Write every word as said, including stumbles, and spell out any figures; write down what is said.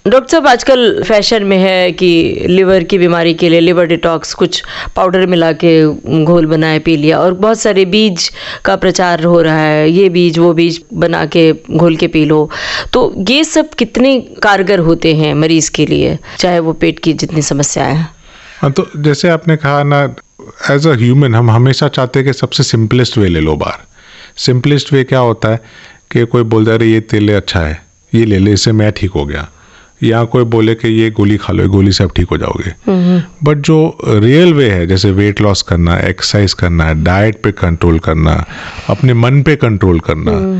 Doctor साहब, आजकल fashion में है कि लिवर की बीमारी के लिए लिवर डिटॉक्स कुछ पाउडर मिला के घोल बनाए पी लिया, और बहुत सारे बीज का प्रचार हो रहा है, ये बीज वो बीज बना के घोल के पी लो। तो ये सब कितने कारगर होते हैं मरीज के लिए, चाहे वो पेट की जितनी समस्याएं हैं? हाँ, तो जैसे आपने कहा ना, एज अ ह्यूमन हम हमेशा चाहते हैं कि सबसे सिंपलेस्ट वे ले लो बाहर। सिंपलेस्ट वे क्या होता है कि कोई बोल दे रहे ये तेल अच्छा है, ये ले ले, इससे मैं ठीक हो गया, या कोई बोले कि ये गोली खा लो, ये गोली से आप ठीक हो जाओगे। बट जो रियल वे है, जैसे वेट लॉस करना, एक्सरसाइज करना, डाइट पे कंट्रोल करना, अपने मन पे कंट्रोल करना,